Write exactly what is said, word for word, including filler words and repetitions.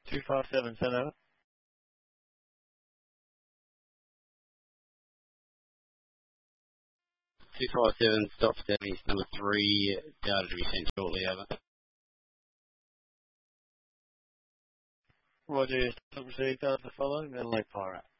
two five seven, send over. two five seven, stop settings, number three, data to be sent shortly, over. Roger, stop received, data to follow, and late fire out.